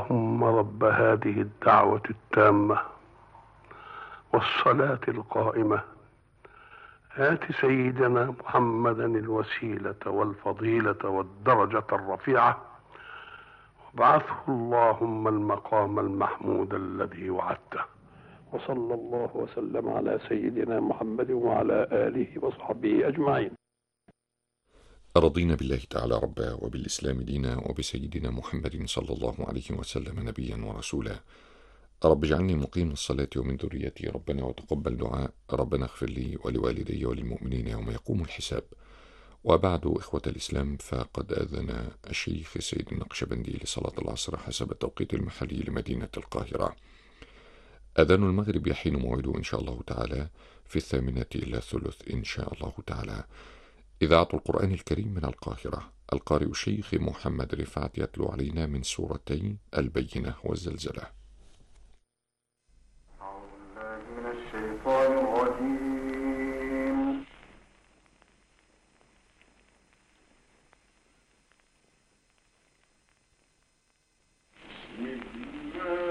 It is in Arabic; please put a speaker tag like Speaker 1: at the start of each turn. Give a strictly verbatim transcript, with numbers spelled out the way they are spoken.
Speaker 1: اللهم رب هذه الدعوة التامة والصلاة القائمة آت سيدنا محمدا الوسيلة والفضيلة والدرجة الرفيعة وابعثه اللهم المقام المحمود الذي وعدته. وصلى الله وسلم على سيدنا محمد وعلى آله وصحبه أجمعين.
Speaker 2: رضينا بالله تعالى ربا وبالإسلام دينا وبسيدنا محمد صلى الله عليه وسلم نبيا ورسولا. رب اجعلني مقيم الصلاة ومن ذريتي ربنا وتقبل دعاء. ربنا اغفر لي ولوالدي وللمؤمنين يوم يقوم الحساب. وبعد إخوة الإسلام، فقد أذن الشيخ السيد النقشبندي لصلاة العصر حسب التوقيت المحلي لمدينة القاهرة. أذان المغرب يحين موعده إن شاء الله تعالى في الثامنة إلى الثلث إن شاء الله تعالى. إذاعة القرآن الكريم من القاهرة، القارئ الشيخ محمد رفعت يتلو علينا من سورتي البينة والزلزلة.
Speaker 3: أعوذ بالله من الشيطان الرجيم.